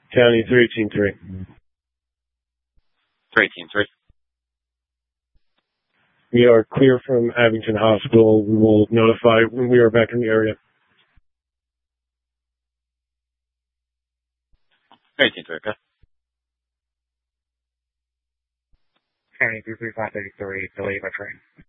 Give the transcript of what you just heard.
County 318-3. 318-3. We are clear from Abington Hospital. We will notify when we are back in the area. 318-3, okay. County 33533, delayed by train.